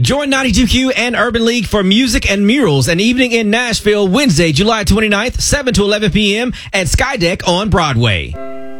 Join 92Q and Urban League for Music and Murals, an evening in Nashville, Wednesday, July 29th, 7 to 11 p.m. at Skydeck on Broadway.